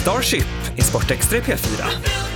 Starship i Sportextra P4.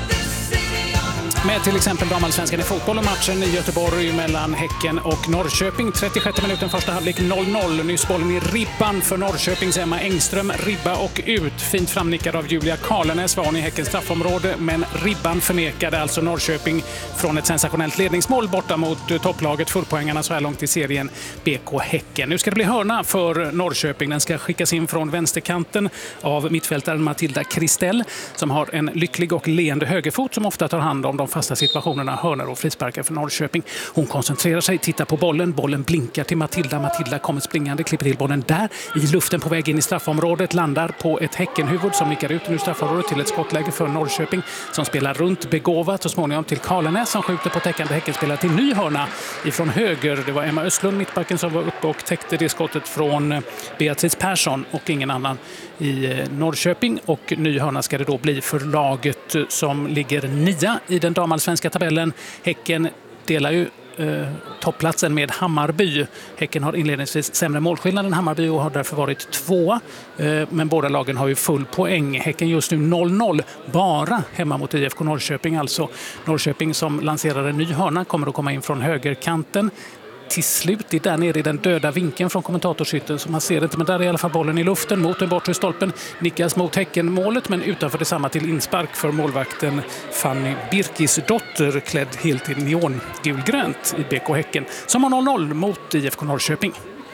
Med till exempel damallsvenskan i fotboll och matchen i Göteborg mellan Häcken och Norrköping. 36 minuten första halvlek 0-0. Nyss bollen i ribban för Norrköpings Emma Engström. Ribba och ut. Fint framnickad av Julia Karlenäs var hon i Häckens straffområde. Men ribban förnekade alltså Norrköping från ett sensationellt ledningsmål borta mot topplaget. Fullpoängarna så här långt i serien BK Häcken. Nu ska det bli hörna för Norrköping. Den ska skickas in från vänsterkanten av mittfältaren Matilda Kristell som har en lycklig och leende högerfot som ofta tar hand om de fasta situationerna, hörnor och frisparkar för Norrköping. Hon koncentrerar sig, tittar på bollen. Bollen blinkar till Matilda. Matilda kommer springande, klipper till bollen där. I luften på väg in i straffområdet. Landar på ett Häckenhuvud som nickar ut ur straffområdet till ett skottläge för Norrköping som spelar runt begåvat och småningom till Karlenäs som skjuter på täckande Häckenspelare till ny hörna ifrån höger. Det var Emma Östlund, mittbacken, som var uppe och täckte det skottet från Beatrice Persson och ingen annan i Norrköping. Och ny hörna ska det då bli för laget som ligger 9 i den damallsvenska tabellen. Häcken delar ju topplatsen med Hammarby. Häcken har inledningsvis sämre målskillnad än Hammarby och har därför varit 2. Men båda lagen har ju full poäng. Häcken just nu 0-0 bara hemma mot IFK Norrköping. Alltså Norrköping som lanserar en ny hörna kommer att komma in från högerkanten. Till slut är där nere i den döda vinkeln från kommentatorshytten så man ser inte, men där är i alla fall bollen i luften mot den bortre stolpen, nickas mot Häckenmålet men utanför detsamma till inspark för målvakten Fanny Birkisdotter klädd helt i neongulgrönt i BK Häcken som har 0-0 mot IFK Norrköping.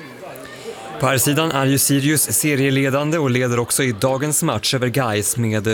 På här sidan är ju Sirius serieledande och leder också i dagens match över Gais med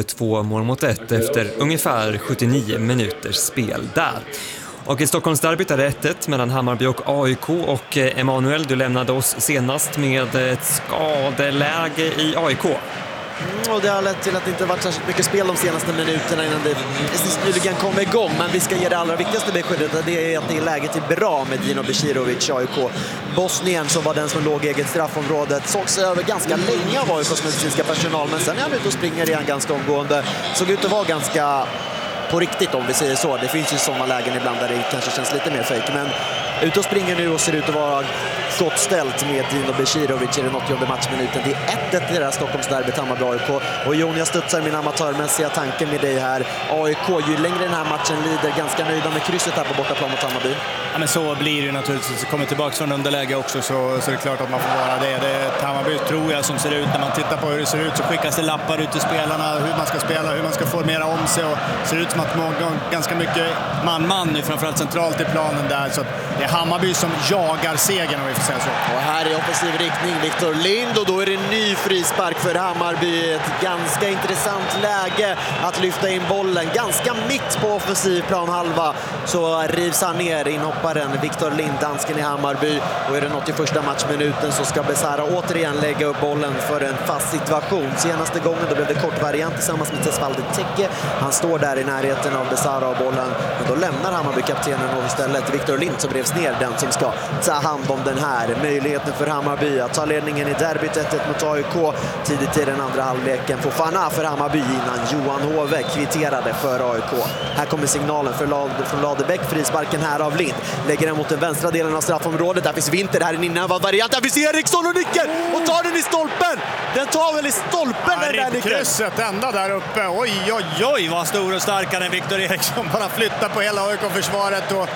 2-1 efter ungefär 79 minuters spel där. Och i Stockholmsderbyt är det 1-1 mellan Hammarby och AIK och Emanuel, du lämnade oss senast med ett skadeläge i AIK. Och det har lett till att det inte varit särskilt mycket spel de senaste minuterna innan det precis nyligen kom igång. Men vi ska ge det allra viktigaste beskedet, det är att det är läget är bra med Dino Besirovic, AIK. Bosnien som var den som låg i eget straffområdet sågs över ganska länge av AIKs medicinska personal. Men sen är han ute och springer igen ganska omgående. Såg ut att vara ganska på riktigt om vi säger så. Det finns ju sådana lägen ibland där det kanske känns lite mer fake. Men ute och springer nu och ser ut att vara gott ställt med Dino Besirovic i den 80:e matchminuten. Det är 1-1 i det här Stockholmsderbyt, Hammarby AIK. Och Jon, jag studsar min amatörmässiga tanke med dig här. AIK, ju längre den här matchen lider, ganska nöjda med krysset här på bortaplan mot Hammarby. Ja, men så blir det ju naturligtvis. Kommer tillbaka från underläge också så är det klart att man får vara det. Det är ett Hammarby, tror jag, som ser ut. När man tittar på hur det ser ut så skickas det lappar ut till spelarna hur man ska spela, hur man ska formera om sig. Och ser ut som att ganska mycket man nu, framförallt centralt i planen där. Så det är Hammarby som jagar segern om vi får säga så. Och här är offensiv riktning Viktor Lind och då är det en ny frispark för Hammarby. Ett ganska intressant läge att lyfta in bollen. Ganska mitt på offensiv planhalva så rivs han ner inhopparen Viktor Lind, dansken i Hammarby. Och i den 81:a matchminuten så ska Besara återigen lägga upp bollen för en fast situation. Senaste gången då blev det kort variant tillsammans med Tesfalde Tecke. Han står där i närheten av Besara och bollen. Men då lämnar Hammarby-kaptenen och istället Viktor Lind som revs ner, den som ska ta hand om den här möjligheten för Hammarby att ta ledningen i derbyt 1-1 mot AIK. Tidigt i den andra halvleken får Fana för Hammarby innan Johan Hove kvitterade för AIK. Här kommer signalen från Ladebäck, frisparken här av Lind. Lägger den mot den vänstra delen av straffområdet. Där finns Winter, här är en inövad variant. Där finns Eriksson och nickar och tar den i stolpen. Den tar väl i stolpen den där nicken. Krysset ända där uppe. Oj, vad stor och starkare än Viktor Eriksson. Bara flyttar på hela AIK-försvaret och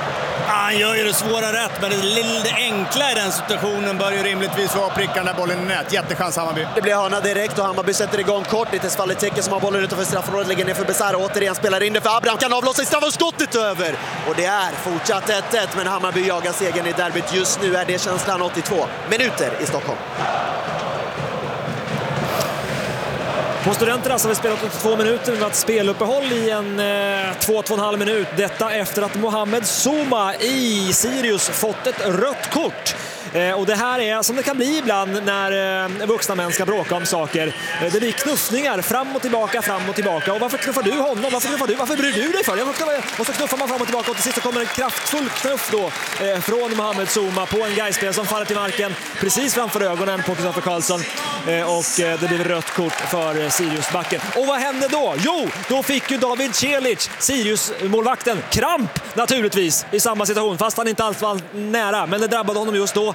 han gör ju det svåra rätt, men det lite enkla i den situationen bör ju rimligtvis vara prickan där bollen i nät. Jättechans Hammarby. Det blir hörna direkt och Hammarby sätter igång kort. Det är Tesfalde Tecke som har bollen utanför straffområdet, lägger ner för Besara. Återigen spelar in det för Abraham, kan avlossa i straff och skottet över. Och det är fortsatt 1-1, men Hammarby jagar segern i derbyt. Just nu är det känslan 82 minuter i Stockholm. På Studenterna så har vi spelat 82 minuter med ett speluppehåll i en 2-2,5 minut. Detta efter att Mohamed Souma i Sirius fått ett rött kort. Och det här är som det kan bli ibland när vuxna män ska bråka om saker. Det blir knuffningar fram och tillbaka. Och varför knuffar du honom? Varför bryr du dig för? Och så knuffar man fram och tillbaka och till sist kommer en kraftfull knuff då från Mohamed Souma på en Gais-spelare som faller till marken precis framför ögonen på Kristoffer Karlsson. Och det blir rött kort för Sirius-backen. Och vad hände då? Jo, då fick ju David Celic, Sirius-målvakten, kramp naturligtvis i samma situation, fast han inte alls var nära. Men det drabbade honom just då.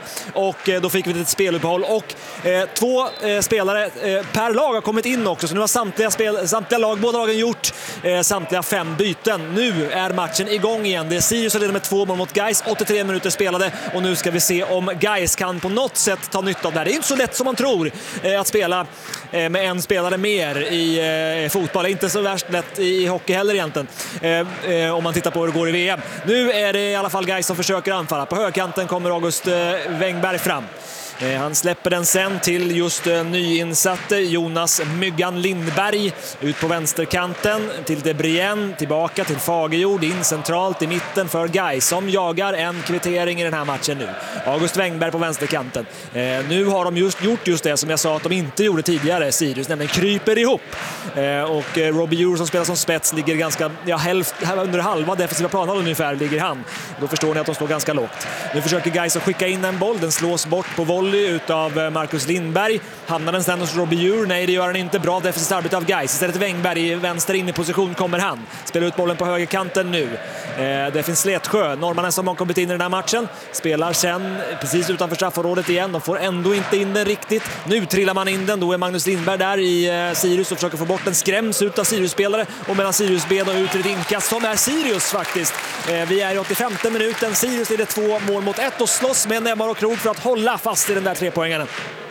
och då fick vi ett speluppehåll och 2 spelare per lag har kommit in också, så nu har samtliga lag, båda lagen gjort samtliga 5 byten. Nu är matchen igång igen. Det är Sirius som leder med 2 mål mot Gais, 83 minuter spelade, och nu ska vi se om Gais kan på något sätt ta nytta av det här. Det är inte så lätt som man tror att spela med en spelare mer i fotboll. Det är inte så värst lätt i hockey heller egentligen, om man tittar på hur det går i VM. Nu är det i alla fall Gais som försöker anfalla. På högkanten kommer August Wengberg fram. Han släpper den sen till just nyinsatte Jonas Myggan Lindberg ut på vänsterkanten till Debrien, tillbaka till Fagerjord, in centralt i mitten för Gais som jagar en kvittering i den här matchen nu. August Wengberg på vänsterkanten. Nu har de gjort just det som jag sa att de inte gjorde tidigare, Sirius, nämligen kryper ihop. Och Robbie Euro som spelar som spets ligger ganska, under halva defensiva planhalvan ungefär ligger han. Då förstår ni att de står ganska lågt. Nu försöker Gais att skicka in en boll, den slås bort på volley utav Marcus Lindberg. Hamnar den sen hos Robbie Euro? Nej, det gör han inte. Bra defensivt arbete av Gais. Istället Wengberg i vänster in i position kommer han. Spelar ut bollen på högerkanten nu. Det finns Slätsjö, norrmannen som har kommit in i den här matchen. Spelar sen precis utanför straffområdet igen. De får ändå inte in den riktigt. Nu trillar man in den. Då är Magnus Lindberg där i Sirius och försöker få bort den. Skräms ut av Sirius-spelare. Och mellan Sirius-ben och ut till ett inkast som är Sirius faktiskt. Vi är i 85:e minuten. Sirius är det 2 mål mot 1 och slåss med nämmar och krok för att hålla fast i den där 3-poängaren.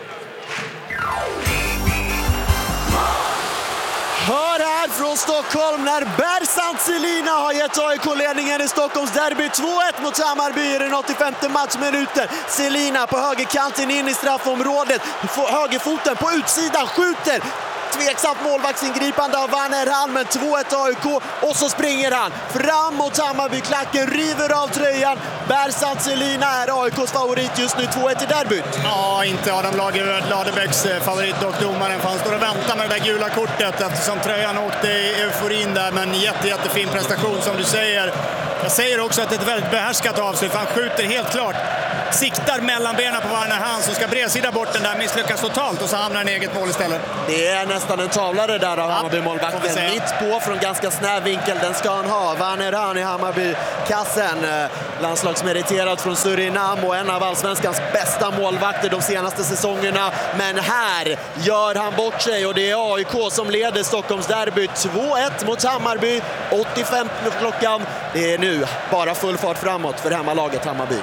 Hör här från Stockholm när Bersant Selina har gett AIK-ledningen i Stockholms derby 2-1 mot Hammarby i den 85:e matchminuten. Selina på högerkanten in i straffområdet, högerfoten på utsidan, skjuter. Tveksamt målvaktsingripande av Werner Hahn, men 2-1 AIK och så springer han fram mot Hammarby-klacken, river av tröjan. Bersant Selina är AIKs favorit just nu, 2-1 i derbyt. Ja, inte Adam Ladebäcks favorit och domaren, för han står och väntar med det där gula kortet eftersom tröjan åkte i euforin där, men jättefin prestation som du säger. Jag säger också att det är ett väldigt behärskat avslut, för han skjuter helt klart, siktar mellan benen på Werner Hahn som ska bredsida bort den där, misslyckas totalt och så hamnar en eget mål istället. Det är nästan en tavlare där av Hammarby-målvakten. Mitt på från ganska snäv vinkel, den ska han ha. Werner Hahn i Hammarby-kassen. Landslagsmeriterad från Surinam och en av allsvenskans bästa målvakter de senaste säsongerna. Men här gör han bort sig och det är AIK som leder Stockholms derby 2-1 mot Hammarby. 85 klockan. Det är nu bara full fart framåt för hemmalaget Hammarby,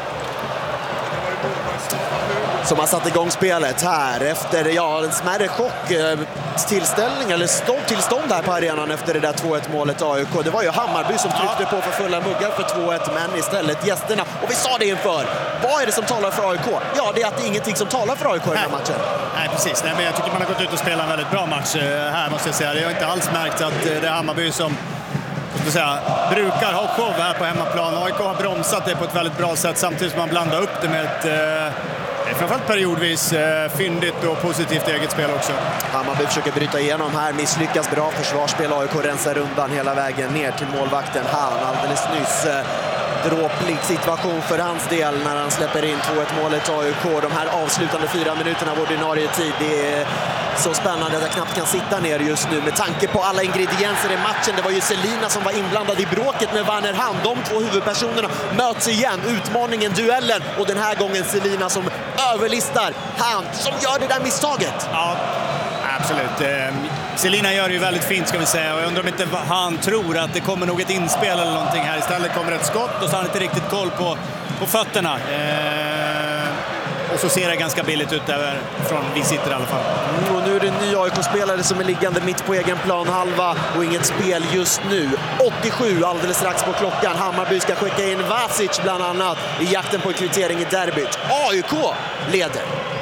som har satt igång spelet här efter en smärre tillställning eller tillstånd här på arenan efter det där 2-1 målet AIK. Det var ju Hammarby som tryckte på för fulla muggar för 2-1, men istället gästerna. Och vi sa det inför. Vad är det som talar för AIK? Ja, det är att det är ingenting som talar för AIK i den här matchen. Nej, precis. Nej, men jag tycker man har gått ut och spelat en väldigt bra match här, måste jag säga. Jag har inte alls märkt att det är Hammarby som brukar ha show här på hemmaplan. AIK har bromsat det på ett väldigt bra sätt samtidigt som man blandar upp det med ett framförallt periodvis fyndigt och positivt eget spel också. Hammarby försöker bryta igenom här, misslyckas bra försvarsspel. AIK rensar undan hela vägen ner till målvakten Hahn alldeles nyss. Dråplig situation för hans del när han släpper in 2-1 målet AIK. De här avslutande 4 minuterna av ordinarie tid, det är så spännande att jag knappt kan sitta ner just nu med tanke på alla ingredienser i matchen. Det var ju Selina som var inblandad i bråket med Werner Hahn. De 2 huvudpersonerna möts igen, utmaningen, duellen, och den här gången Selina som överlistar Hahn som gör det där misstaget. Ja, absolut. Selina gör det ju väldigt fint, ska vi säga, och jag undrar om inte han tror att det kommer något inspel eller någonting här. Istället kommer ett skott och så har han inte riktigt koll på fötterna. Och så ser det ganska billigt ut där från vi sitter i alla fall. Och nu är det en ny AIK-spelare som är liggande mitt på egen planhalva och inget spel just nu. 87 alldeles strax på klockan. Hammarby ska skicka in Vasic bland annat i jakten på en kvittering i derbyt. AIK leder.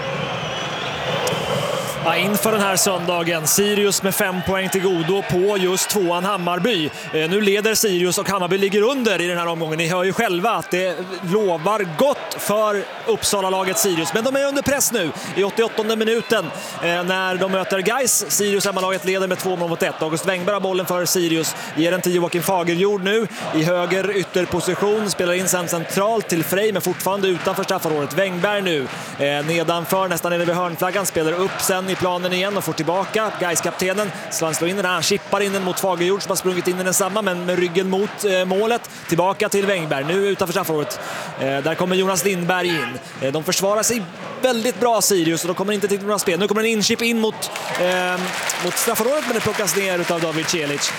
Ja, inför den här söndagen, Sirius med 5 poäng till godo på just 2an Hammarby. Nu leder Sirius och Hammarby ligger under i den här omgången. Ni hör ju själva att det lovar gott för Uppsala-laget Sirius. Men de är under press nu i 88:e minuten när de möter Gais. Sirius hemmalaget leder med 2 mål mot 1. August Wengberg har bollen för Sirius. Ger den till Joakim Fagerjord nu i höger ytterposition. Spelar in sen centralt till Frej, men fortfarande utanför straffområdet. Wengberg nu nedanför, nästan nere vid hörnflaggan. Spelar upp sen i planen igen och får tillbaka Gais-kaptenen. Han slår in den här, han chippar in den mot Fagerjord som har sprungit in i densamma, men med ryggen mot målet. Tillbaka till Wängberg, nu utanför straffområdet. Där kommer Jonas Lindberg in. De försvarar sig väldigt bra, Sirius, och de kommer inte till några spel. Nu kommer en inchip in mot straffområdet, men det plockas ner av David Celic.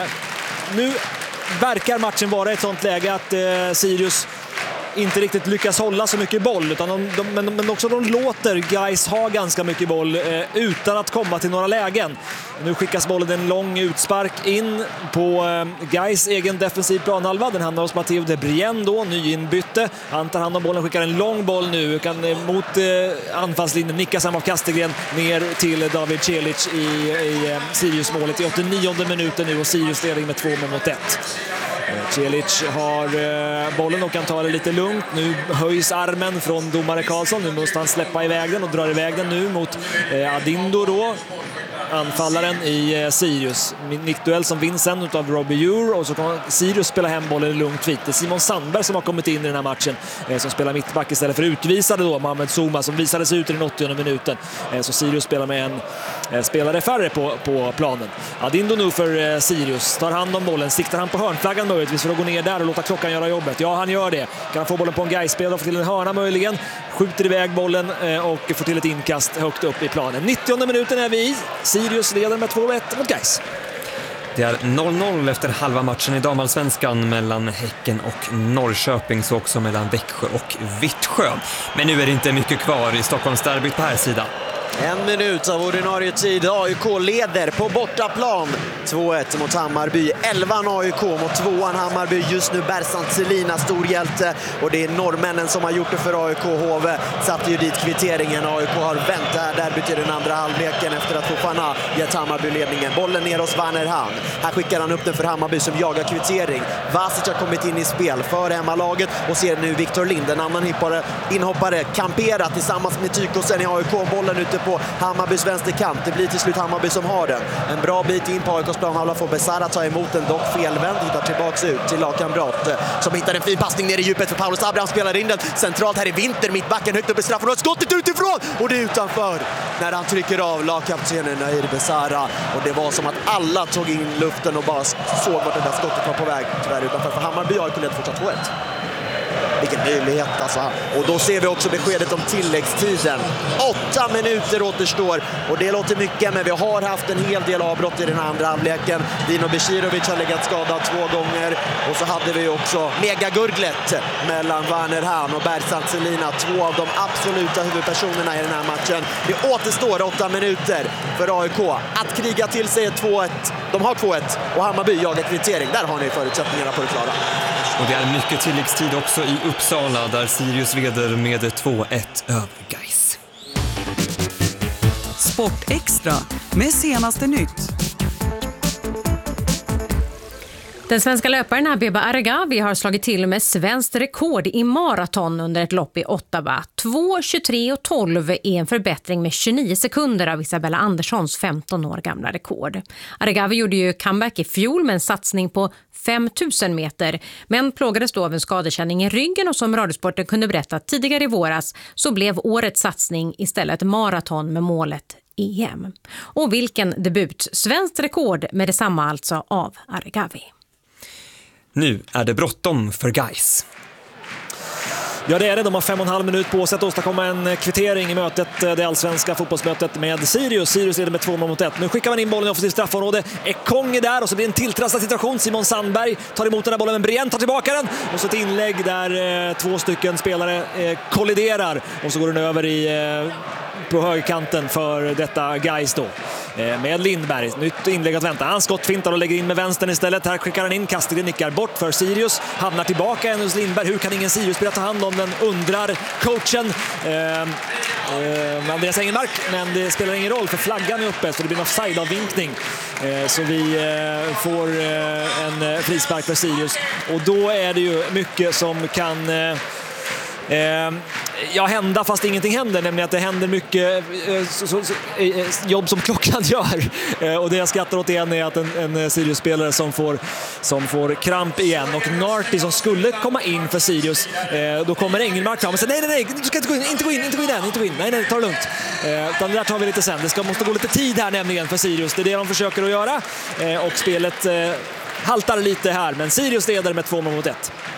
Nu verkar matchen vara ett sånt läge att Sirius inte riktigt lyckas hålla så mycket boll, utan men också de låter Gais ha ganska mycket boll utan att komma till några lägen. Nu skickas bollen en lång utspark in på Gais egen defensiv planhalva. Den hamnar hos Matteo de Brien då, nyinbytte. Han tar hand om bollen, skickar en lång boll nu mot anfallslinjen, nickas av Kastegren ner till David Celic i Sirius-målet i 89:e minuten nu, och Sirius ledning med 2-1. Celic har bollen och kan ta det lite lugnt. Nu höjs armen från domare Karlsson. Nu måste han släppa iväg den och drar iväg den nu mot Adindo då, anfallaren i Sirius. Nickduell som vinns sen av Robbie Ure, och så kommer Sirius spela hem bollen lugnt fint. Det är Simon Sandberg som har kommit in i den här matchen, som spelar mittback istället för utvisade då Mohamed Souma, som visades ut i den 80:e minuten. Så Sirius spelar med en spelare färre på planen. Adindo nu för Sirius tar hand om bollen, siktar han på hörnflaggan möjligtvis för att gå ner där och låta klockan göra jobbet. Ja, han gör det. Kan få bollen på en Gais-spelare och få till en hörna möjligen. Skjuter iväg bollen och får till ett inkast högt upp i planen. 90:e minuten är vi i. Sirius leder med 2-1 mot Gais. Det är 0-0 efter halva matchen i damallsvenskan mellan Häcken och Norrköping, så också mellan Växjö och Vittsjö. Men nu är det inte mycket kvar i Stockholmsderbyt på här sidan. 1 minut av ordinarie tid. AIK leder på bortaplan 2-1 mot Hammarby. 11 AIK mot 2 Hammarby. Just nu Bersant Selina, stor hjälte, och det är norrmännen som har gjort det för AIK. HV satte ju dit kvitteringen. AIK har vänt det här derbyt i den andra halvleken efter att Fofana gett Hammarby ledningen. Bollen ner hos Werner Hahn. Här skickar han upp den för Hammarby som jagar kvittering. Vasic har kommit in i spel för hemmalaget och ser nu Victor Lind, en annan inhoppare, kampera tillsammans med Tykosen i AIK. Bollen ute på Hammarbys vänsterkant. Det blir till slut Hammarby som har den. En bra bit in på AIKs planhalva får Besara ta emot den, dock felvänd. Hittar tillbaks ut till lagkamrat som hittar en fin passning ner i djupet för Paulus Abraham, spelar in den centralt här i Vinter, mittbacken högt upp i straffen och skottet utifrån, och det är utanför när han trycker av lagkaptenen Nahir Besara, och det var som att alla tog in luften och bara såg vart det där skottet var på väg, tyvärr utanför, för Hammarby har ju fortsatt 2-1. Vilken möjlighet alltså. Och då ser vi också beskedet om tilläggstiden. 8 minuter återstår och det låter mycket, men vi har haft en hel del avbrott i den andra halvleken. Dino Besirovic har legat skadad 2 gånger, och så hade vi också megagurglet mellan Werner Hahn och Bersant Selina, 2 av de absoluta huvudpersonerna i den här matchen. Det återstår 8 minuter för AIK att kriga till sig 2-1. De har 2-1 och Hammarby jagar kvittering. Där har ni förutsättningarna på det klara. Och det är mycket tilläggstid också i Uppsala, där Sirius leder med 2-1 över Gais. Sport Extra med senaste nytt. Den svenska löparen Abeba Aregawi har slagit till med svenskt rekord i maraton under ett lopp i Ottawa. 2:23:12 är en förbättring med 29 sekunder av Isabella Anderssons 15 år gamla rekord. Aregawi gjorde ju comeback i fjol med en satsning på 5000 meter, men plågades då av en skadekänning i ryggen, och som Radiosporten kunde berätta tidigare i våras så blev årets satsning istället maraton med målet EM. Och vilken debut! Svenskt rekord med detsamma alltså av Aregawi. Nu är det bråttom för Gais. Ja, det är det. De har 5,5 minut på sig att åstadkomma en kvittering i mötet, det allsvenska fotbollsmötet med Sirius. Sirius leder med 2-1. Nu skickar man in bollen i offensivt straffområde. Ekong är där och så blir det en tilltrastad situation. Simon Sandberg tar emot den här bollen, men Brien tar tillbaka den. Och så ett inlägg där 2 stycken spelare kolliderar. Och så går den över på högerkanten för detta Gais då. Med Lindberg. Nytt inlägg att vänta. Han skottfintar och lägger in med vänstern istället. Här skickar han in. Kastegren nickar bort för Sirius. Hamnar tillbaka hos Lindberg. Hur kan ingen Sirius-spelare ta hand om den, undrar coachen Andreas Engelmark, men det spelar ingen roll för flaggan är uppe, så det blir en offside-avvinkning. Så vi får en frispark för Sirius, och då är det ju mycket som kan hända fast ingenting händer, nämligen att det händer mycket jobb som klockan gör. Och det jag skrattar åt igen är att en Sirius-spelare som får kramp igen, och Narty som skulle komma in för Sirius, då kommer Engelmark fram och säger nej, du ska inte gå in, nej, ta det lugnt. Utan det där tar vi lite sen. Det måste gå lite tid här nämligen för Sirius, det är det de försöker att göra, och spelet haltar lite här, men Sirius leder med 2-1.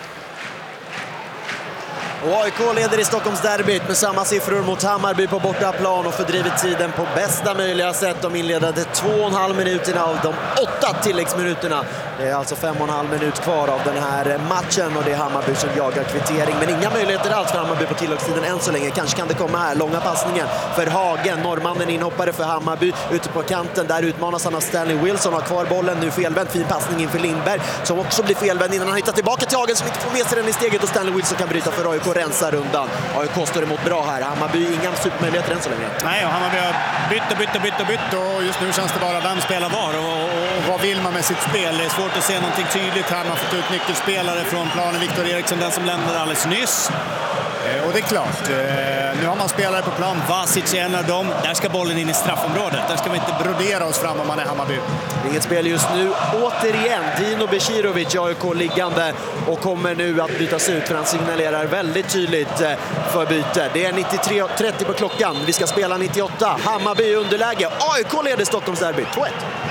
Och AIK leder i Stockholmsderbyt med samma siffror mot Hammarby på bortaplan och fördrivit tiden på bästa möjliga sätt. De inledde 2,5 minuterna av de 8 tilläggsminuterna. Det är alltså 5,5 minut kvar av den här matchen, och det är Hammarby som jagar kvittering. Men inga möjligheter alls för Hammarby på tilläggstiden än så länge. Kanske kan det komma här. Långa passningen för Hagen. Norrmannen inhoppare för Hammarby ute på kanten. Där utmanas han av Stanley Wilson. Har kvar bollen nu felvänd. Fin passning inför Lindberg som också blir felvänd innan han hittar tillbaka till Hagen som inte får med sig den i steget, och Stanley Wilson kan bryta för AIK. Rensar rundan. AIK står emot bra här. Hammarby inga supermöjligheter än så länge. Nej, och Hammarby har bytt och just nu känns det bara vem spelar var och vad vill man med sitt spel. Det är svårt att se någonting tydligt här. Man har fått ut nyckelspelare från planen. Viktor Eriksson, den som lämnade alldeles nyss. Och det är klart, nu har man spelare på plan. Vasic är en av dem. Där ska bollen in i straffområdet. Där ska vi inte brodera oss fram om man är Hammarby. Inget spel just nu. Återigen, Dino Becirovic, AIK liggande, och kommer nu att bytas ut för han signalerar väldigt tydligt för byte. Det är 93:30 på klockan. Vi ska spela 98. Hammarby i underläge. AIK leder Stockholmsderby 2-1.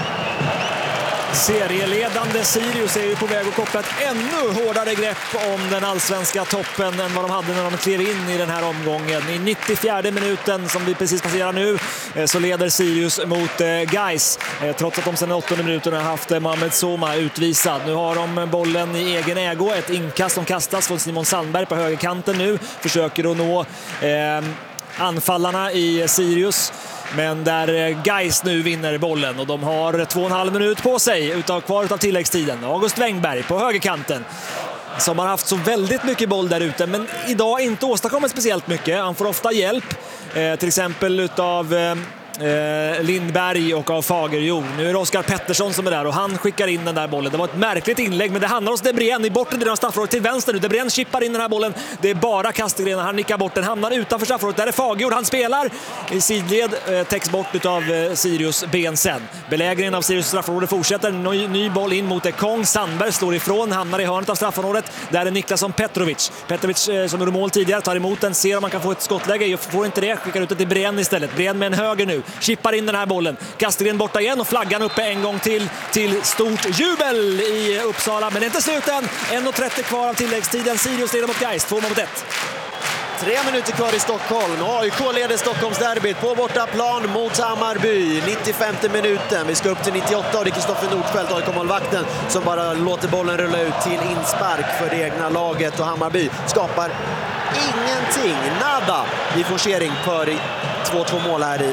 Serieledande Sirius är ju på väg att koppla ett ännu hårdare grepp om den allsvenska toppen än vad de hade när de klev in i den här omgången. I 94:e minuten som vi precis passerar nu så leder Sirius mot Gais, trots att de sedan 8:e minuten har haft Mohamed Souma utvisad. Nu har de bollen i egen ägo, ett inkast som kastas från Simon Sandberg på högerkanten nu. Försöker att nå anfallarna i Sirius, men där Gais nu vinner bollen, och de har 2,5 minut på sig kvar av tilläggstiden. August Wengberg på högerkanten som har haft så väldigt mycket boll där ute, men idag inte åstadkommit speciellt mycket. Han får ofta hjälp, till exempel utav Lindberg och av Fagerjo. Nu är det Oskar Pettersson som är där och han skickar in den där bollen. Det var ett märkligt inlägg, men det handlar hos Debrien i bortre delen av straffområdet till vänster nu. Debrien chippar in den här bollen. Det är bara Kastegren, han nickar bort den, hamnar utanför straffområdet. Där är Fagerjo, han spelar i sidled, täcks bort av Sirius ben sen. Belägringen av Sirius straffområde fortsätter. Ny boll in mot Ekong. Sandberg slår ifrån, hamnar i hörnet av straffområdet. Där är Niklasson Petrovic som gjorde mål tidigare, tar emot den, ser om man kan få ett skottläge. Jag får inte det, skickar ut det till Brien istället. Brien med en höger nu, chippar in den här bollen. Kastegren borta igen och flaggan uppe en gång till stort jubel i Uppsala. Men det är inte slut än. 1:30 kvar av tilläggstiden. Sirius leder mot Gais, 2-1. 3 minuter kvar i Stockholm. AIK leder Stockholmsderbyt på bortaplan mot Hammarby. 95:e minuten. Vi ska upp till 98 och det är Kristoffer Nordfeldt, AIK-målvakten, som bara låter bollen rulla ut till inspark för det egna laget. Och Hammarby skapar ingenting. Nada i forcering för 2-2 mål här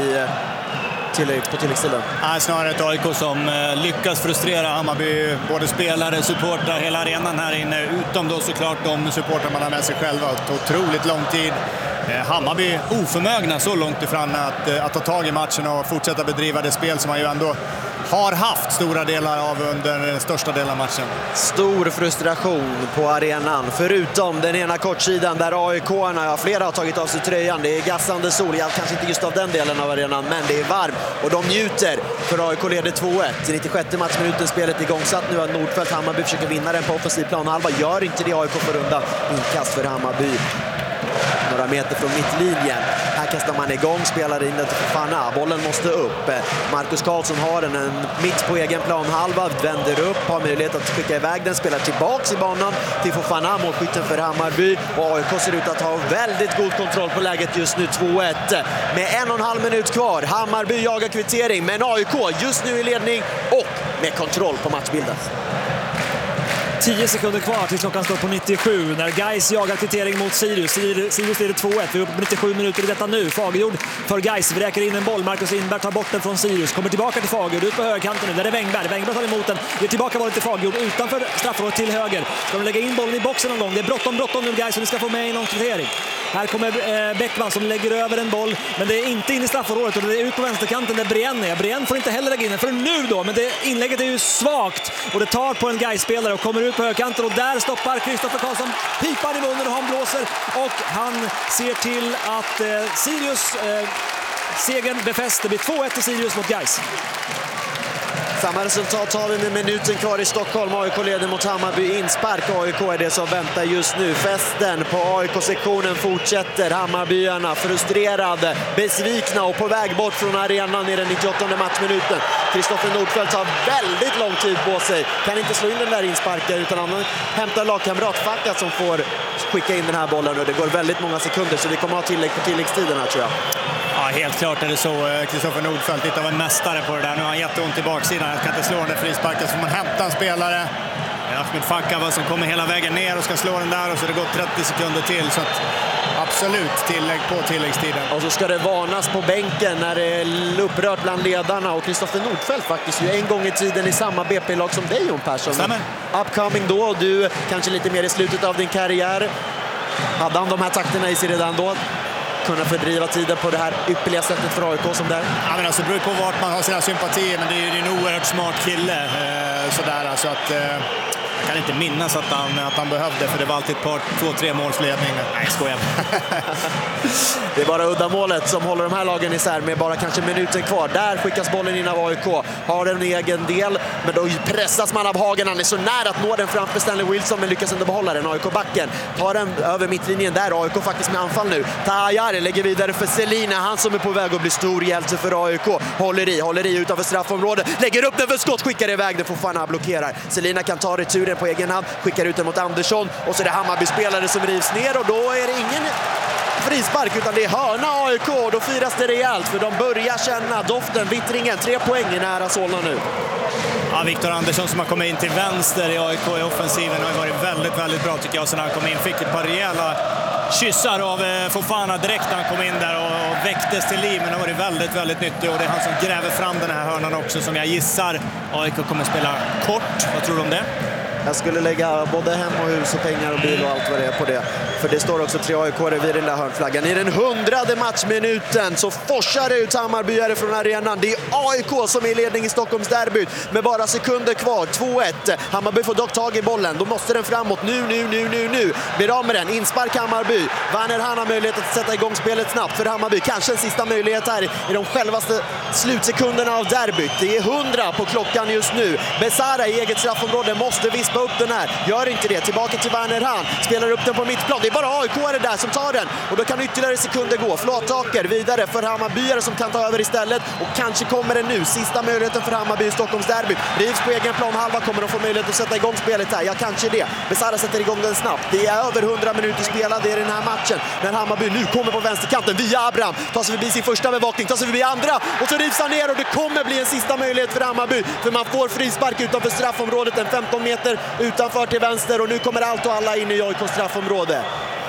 på tilläggstiden. Snarare ett AIK som lyckas frustrera Hammarby, både spelare, supportrar, hela arenan här inne, utom då såklart de supportrar man har med sig själva. Otroligt lång tid. Hammarby oförmögna så långt ifrån att ta tag i matchen och fortsätta bedriva det spel som man ju ändå har haft stora delar av under den största delen av matchen. Stor frustration på arenan, förutom den ena kortsidan där AIK-arna, flera har tagit av sig tröjan. Det är gassande sol, kanske inte just av den delen av arenan, men det är varmt och de njuter, för AIK leder 2-1. I 96:e matchminuten, spelet igångsatt nu av Nordfeldt. Hammarby försöker vinna den på offensiv planhalva, gör inte det. AIK får runda inkast för Hammarby. Några meter från mittlinjen. Här kastar man igång, spelar in det till Fofana. Bollen måste upp. Marcus Karlsson har den mitt på egen planhalva, vänder upp, har möjlighet att skicka iväg den, spelar tillbaks i banan till Fofana, målskytten för Hammarby. Och AIK ser ut att ha väldigt god kontroll på läget just nu, 2-1. Med 1,5 minut kvar. Hammarby jagar kvittering, men AIK just nu i ledning och med kontroll på matchbilden. 10 sekunder kvar till klockan står på 97 när Gais jagar kvittering mot Sirius. Sirius leder 2-1. Vi är uppe på 97 minuter i detta nu. Fagerjord för Gais, vräker in en boll. Marcus Lindberg tar bort den från Sirius. Kommer tillbaka till Fagerjord, ut på högerkanten nu. Där är Wengberg. Wengberg tar emot den. Det är tillbaka bollen till Fagerjord utanför straffområdet till höger. Ska de lägga in bollen i boxen någon gång? Det är bråttom nu Gais, så vi ska få med i någon kvittering. Här kommer Bäckman som lägger över en boll, men det är inte in i straffområdet och det är ut på vänsterkanten där Brienne är. Brienne får inte heller lägga in den för nu då, men det inlägget är ju svagt och det tar på en Gais-spelare och kommer ut på högkanten och där stoppar Kristoffer Karlsson pipan i munnen och han blåser och han ser till att Sirius segern befäst. Det blir 2-1 till Sirius mot Gais. Samma resultat har vi med minuten kvar i Stockholm. AIK leder mot Hammarby. Inspark AIK är det som väntar just nu. Festen på AIK-sektionen fortsätter. Hammarbyarna frustrerade, besvikna och på väg bort från arenan i den 98:e matchminuten. Kristoffer Nordfeldt har väldigt lång tid på sig. Kan inte slå in den där insparken utan han hämtar lagkamrat Facka som får skicka in den här bollen och det går väldigt många sekunder så vi kommer ha tillägg på tilläggstiden här tror jag. Ja, helt klart är det så. Kristoffer Nordfeldt lite av en mästare på det där. Nu har han jätteont i baksidan. Jag kan inte slå den där frisparken så får man hämta en spelare. Ahmed Fakka som kommer hela vägen ner och ska slå den där och så har det gått 30 sekunder till. Så att absolut tillägg på tilläggstiden. Och så ska det varnas på bänken när det är upprört bland ledarna. Och Kristoffer Nordfeldt faktiskt ju en gång i tiden i samma BP-lag som dig, Jon Persson. Stämmer. Upcoming då och du kanske lite mer i slutet av din karriär. Hade han de här takterna i sig redan då? Kunna fördriva tiden på det här ypperliga sättet för AIK som där? Ja, men alltså, det beror på vart man har sina sympatier, men det är ju en oerhört smart kille. Sådär, alltså att, jag kan inte minnas att han behövde, för det var alltid ett par 2-3 målsledning. Nej, skojar. Det är bara uddamålet som håller de här lagen isär med bara kanske minuten kvar. Där skickas bollen in av AIK. Har en egen del, men då pressas man av Hagen. Han är så nära att nå den framför Stanley Wilson, men lyckas inte behålla den. AIK-backen tar den över mittlinjen där. AIK faktiskt med anfall nu. Tahayari lägger vidare för Selina. Han som är på väg att bli stor hjälte för AIK. Håller i utanför straffområdet. Lägger upp den för skott, skickar iväg den. Fofana blockerar. Selina kan ta returen på egen hand. Skickar ut den mot Andersson. Och så är det Hammarby-spelare som rivs ner. Och då är det ingen frispark utan det är hörna AIK. Då firas det rejält för de börjar känna doften, vittringen. 3 poäng i nära Solna nu. Ja, Viktor Andersson som har kommit in till vänster i AIK i offensiven har varit väldigt, väldigt bra tycker jag. Så när han kom in fick ett par rejäla kyssar av Fofana direkt när han kom in där och väcktes till liv. Men det har varit väldigt, väldigt nyttig och det är han som gräver fram den här hörnan också som jag gissar AIK kommer spela kort. Vad tror du om det? Jag skulle lägga både hem och hus och pengar och bil och allt vad det är på det. För det står också 3 AIK-are vid den där hörnflaggan. I den 100:e matchminuten så forsar det ut Hammarbyare från arenan. Det är AIK som är i ledning i Stockholms derbyt med bara sekunder kvar. 2-1. Hammarby får dock tag i bollen. Då måste den framåt. Nu. Blir av med den. Inspark Hammarby. Werner Han har möjlighet att sätta igång spelet snabbt för Hammarby. Kanske en sista möjlighet här i de självaste slutsekunderna av derbyt. Det är 100 på klockan just nu. Besara i eget straffområde måste vispa upp den här. Gör inte det. Tillbaka till Werner Han. Spelar upp den på mittplan. Det är bara AIK-are där som tar den. Och då kan ytterligare sekunder gå. Flattaker vidare för Hammarbyare som kan ta över istället. Och kanske kommer det nu. Sista möjligheten för Hammarby i Stockholms derby. Rivs på egen plan halva. Kommer de få möjlighet att sätta igång spelet här? Ja, kanske det. Besara sätter igång den snabbt. Det är över 100 minuter spelade i den här matchen. När Hammarby nu kommer på vänsterkanten via Abraham. Tar sig förbi sin första bevakning. Tar sig förbi andra. Och så rivs han ner och det kommer bli en sista möjlighet för Hammarby. För man får frispark utanför straffområdet. En 15 meter utanför till vänster. Och nu kommer allt och alla in i AIKs straffområde.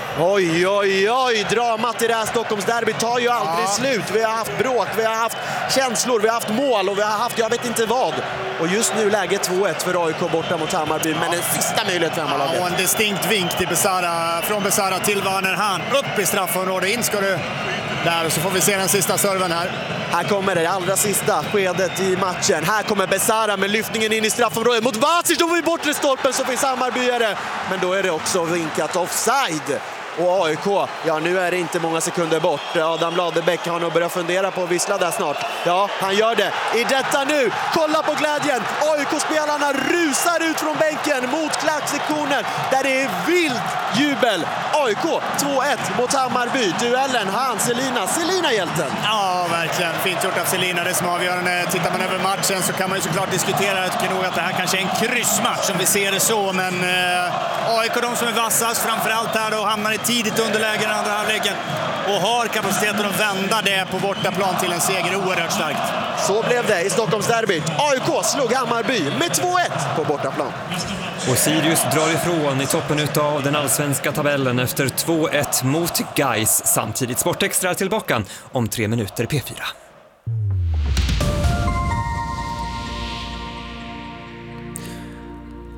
Oj, dramat i det här Stockholmsderbyt tar ju aldrig slut. Vi har haft bråk, vi har haft känslor, vi har haft mål och vi har haft jag vet inte vad. Och just nu läge 2-1 för AIK borta mot Hammarby, men en sista möjlighet för Hammarlaget. Och en distinkt vink till Besara, från Besara till Werner Han. Upp i straffområdet, in ska du där och så får vi se den sista serven här. Här kommer det allra sista skedet i matchen. Här kommer Besara med lyftningen in i straffområdet mot Vasic. Då var vi bortre stolpen så finns Hammarbyare. Men då är det också vinkat offside. Och AIK, ja nu är det inte många sekunder bort. Adam Ladebäck har nog börjat fundera på att vissla där snart. Ja, han gör det. I detta nu, kolla på glädjen. AIK-spelarna rusar ut från bänken mot klacksektionen där det är vild jubel. AIK 2-1 mot Hammarby. Duellen, Selina hjälten. Ja, verkligen. Fint gjort av Selina, det som avgörande. Tittar man över matchen så kan man ju såklart diskutera. Jag tycker nog att det här kanske är en kryssmatch om vi ser det så. Men AIK, de som är vassast, framförallt här då, hamnar i tidigt underläge i den andra halvleken och har kapaciteten att vända det på bortaplan till en seger oerhört starkt. Så blev det i Stockholmsderbyt. AIK slog Hammarby med 2-1 på bortaplan. Och Sirius drar ifrån i toppen av den allsvenska tabellen efter 2-1 mot Gais. Samtidigt Sportextra tillbaka om 3 minuter P4.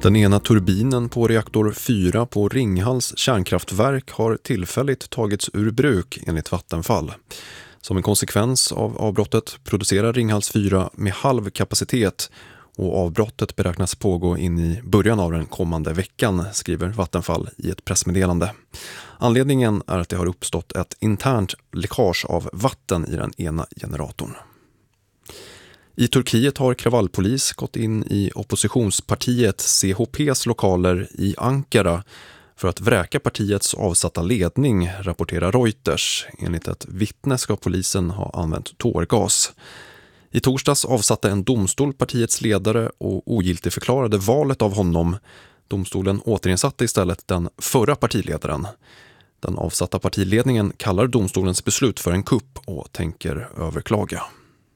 Den ena turbinen på reaktor 4 på Ringhals kärnkraftverk har tillfälligt tagits ur bruk enligt Vattenfall. Som en konsekvens av avbrottet producerar Ringhals 4 med halv kapacitet och avbrottet beräknas pågå in i början av den kommande veckan, skriver Vattenfall i ett pressmeddelande. Anledningen är att det har uppstått ett internt läckage av vatten i den ena generatorn. I Turkiet har kravallpolis gått in i oppositionspartiet CHPs lokaler i Ankara för att vräka partiets avsatta ledning, rapporterar Reuters. Enligt ett vittne ska polisen ha använt tårgas. I torsdags avsatte en domstol partiets ledare och ogiltigförklarade valet av honom. Domstolen återinsatte istället den förra partiledaren. Den avsatta partiledningen kallar domstolens beslut för en kupp och tänker överklaga.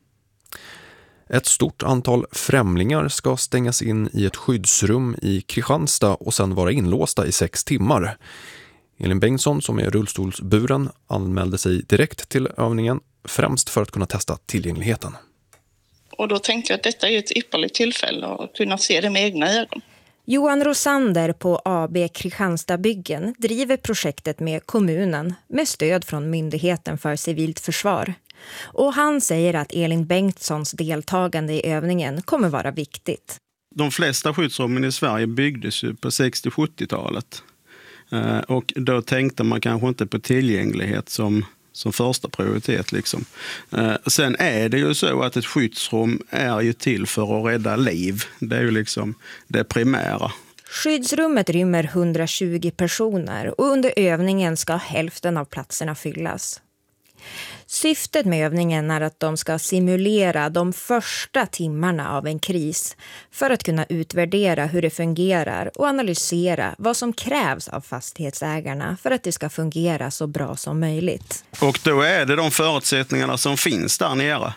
Ett stort antal främlingar ska stängas in i ett skyddsrum i Kristianstad och sedan vara inlåsta i 6 timmar. Elin Bengtsson, som är rullstolsburen, anmälde sig direkt till övningen, främst för att kunna testa tillgängligheten. Och då tänkte jag att detta är ett ypperligt tillfälle att kunna se det med egna ögon. Johan Rosander på AB Kristianstad Byggen driver projektet med kommunen med stöd från Myndigheten för civilt försvar. Och han säger att Elin Bengtssons deltagande i övningen kommer vara viktigt. De flesta skyddsrummen i Sverige byggdes ju på 60-70-talet. Och då tänkte man kanske inte på tillgänglighet som första prioritet. Liksom. Sen är det ju så att ett skyddsrum är ju till för att rädda liv. Det är ju liksom det primära. Skyddsrummet rymmer 120 personer och under övningen ska hälften av platserna fyllas. Syftet med övningen är att de ska simulera de första timmarna av en kris för att kunna utvärdera hur det fungerar och analysera vad som krävs av fastighetsägarna för att det ska fungera så bra som möjligt. Och då är det de förutsättningarna som finns där nere.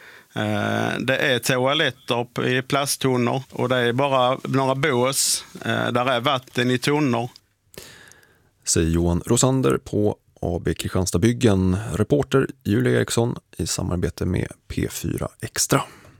Det är toaletter i plasttunnor och det är bara några bås. Där är vatten i tunnor. Säger Johan Rosander på AB Kristianstad Byggen, reporter Julia Eriksson i samarbete med P4 Extra.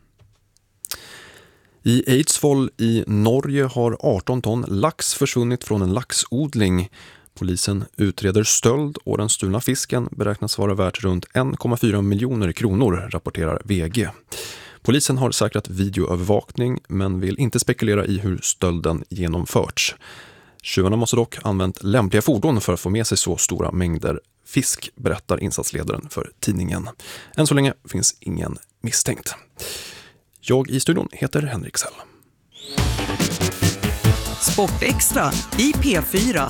I Eidsvoll i Norge har 18 ton lax försvunnit från en laxodling. Polisen utreder stöld och den stulna fisken beräknas vara värt runt 1,4 miljoner kronor, rapporterar VG. Polisen har säkrat videoövervakning men vill inte spekulera i hur stölden genomförts. Tjuvarna måste dock använt lämpliga fordon för att få med sig så stora mängder fisk, berättar insatsledaren för tidningen. Än så länge finns ingen misstänkt. Jag i studion heter Henrik Sell. Sportextra i P4.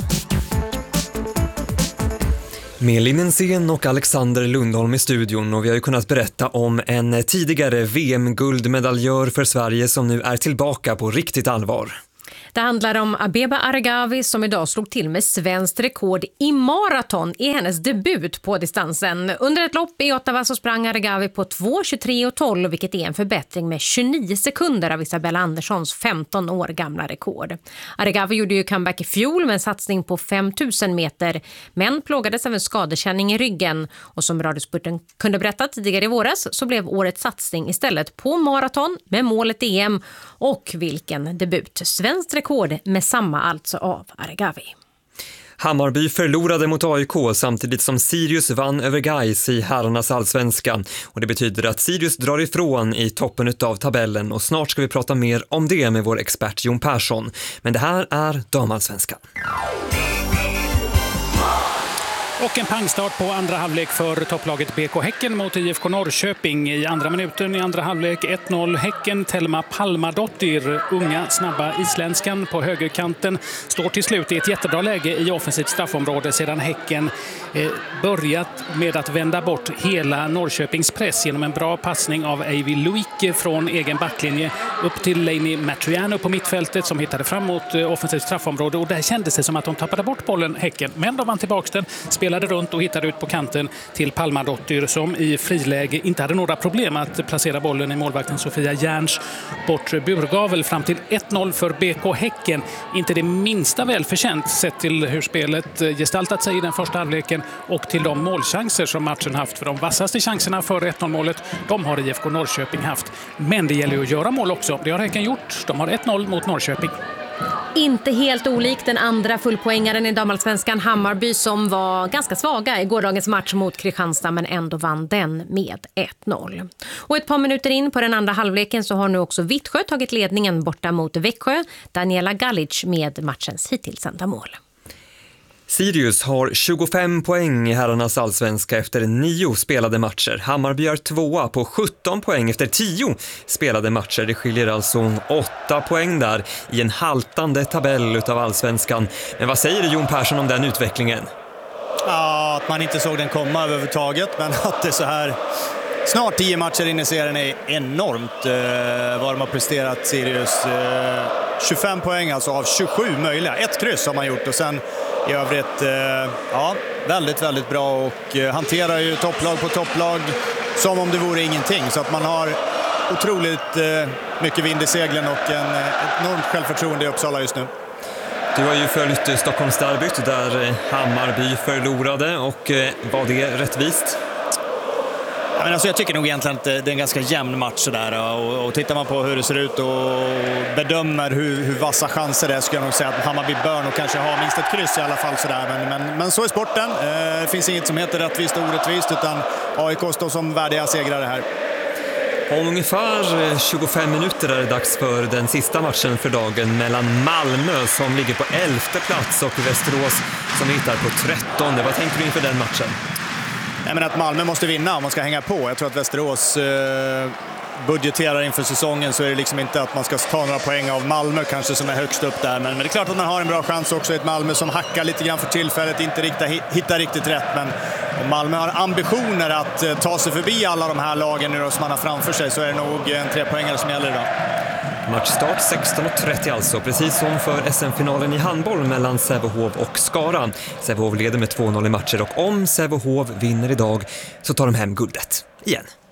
Med Linnensén och Alexander Lundholm i studion, och vi har ju kunnat berätta om en tidigare VM-guldmedaljör för Sverige som nu är tillbaka på riktigt allvar. Det handlar om Abeba Aregawi som idag slog till med svenskt rekord i maraton i hennes debut på distansen. Under ett lopp i Ottawa så sprang Aregawi på 2:23:12, vilket är en förbättring med 29 sekunder av Isabella Anderssons 15 år gamla rekord. Aregawi gjorde ju comeback i fjol med en satsning på 5000 meter, men plågades av en skadekänning i ryggen. Och som Radiosporten kunde berätta tidigare i våras så blev årets satsning istället på maraton med målet EM. Och vilken debut! Svenskt rekord med samma alltså av Aregawi. Hammarby förlorade mot AIK samtidigt som Sirius vann över Gais i herrarnas allsvenska. Och det betyder att Sirius drar ifrån i toppen av tabellen, och snart ska vi prata mer om det med vår expert Jon Persson. Men det här är damallsvenskan. Och en pangstart på andra halvlek för topplaget BK Häcken mot IFK Norrköping. I andra minuten i andra halvlek 1-0 Häcken. Telma Palmadottir, unga snabba isländskan på högerkanten, står till slut i ett jättebra läge i offensivt straffområde sedan Häcken börjat med att vända bort hela Norrköpings press genom en bra passning av Eivi Luike från egen backlinje upp till Leini Matriano på mittfältet som hittade fram mot offensivt straffområde, och där kändes det som att de tappade bort bollen Häcken, men de vann tillbaka den. spelade runt och hittade ut på kanten till Palmadottir som i friläge inte hade några problem att placera bollen i målvakten Sofia Järns bortre burgavel fram till 1-0 för BK Häcken. Inte det minsta välförtjänt sett till hur spelet gestaltat sig i den första halvleken och till de målchanser som matchen haft. För de vassaste chanserna före 1-0-målet, de har IFK Norrköping haft. Men det gäller ju att göra mål också. Det har Häcken gjort. De har 1-0 mot Norrköping. Inte helt olikt den andra fullpoängaren i damallsvenskan Hammarby som var ganska svaga i gårdagens match mot Kristianstad men ändå vann den med 1-0. Och ett par minuter in på den andra halvleken så har nu också Vittsjö tagit ledningen borta mot Växjö. Daniela Galic med matchens hittills enda mål. Sirius har 25 poäng i herrarnas allsvenska efter 9 spelade matcher. Hammarby är 2 på 17 poäng efter 10 spelade matcher. Det skiljer alltså 8 poäng där i en haltande tabell utav allsvenskan. Men vad säger Jon Persson om den utvecklingen? Ja, att man inte såg den komma överhuvudtaget, men att det så här snart 10 matcher in i serien är enormt vad de har presterat Sirius. 25 poäng alltså av 27 möjliga. 1 kryss har man gjort och sen i övrigt, ja, väldigt, väldigt bra och hanterar ju topplag på topplag som om det vore ingenting. Så att man har otroligt mycket vind i seglen och ett enormt självförtroende i Uppsala just nu. Du har ju följt Stockholmsderbyt där Hammarby förlorade och var det rättvist? Men alltså jag tycker nog egentligen att det är en ganska jämn match där och tittar man på hur det ser ut och bedömer hur vassa chanser det är, ska jag nog säga att Hammarby bör nog kanske ha minst ett kryss i alla fall sådär. Men så är sporten. Det finns inget som heter rättvist och orättvist utan AIK står som värdiga segrare här. Om ungefär 25 minuter är det dags för den sista matchen för dagen mellan Malmö som ligger på 11:e plats och Västerås som hittar på 13:e. Vad tänker du inför den matchen? Jag menar att Malmö måste vinna om man ska hänga på. Jag tror att Västerås budgeterar inför säsongen så är det liksom inte att man ska ta några poäng av Malmö kanske som är högst upp där. Men det är klart att man har en bra chans också i ett Malmö som hackar lite grann för tillfället, inte hittar riktigt rätt. Men om Malmö har ambitioner att ta sig förbi alla de här lagen nu som man har framför sig så är det nog en 3-poängare som gäller idag. Matchstart 16:30 alltså, precis som för SM-finalen i handboll mellan Sävehof och Skara. Sävehof leder med 2-0 i matcher och om Sävehof vinner idag så tar de hem guldet igen.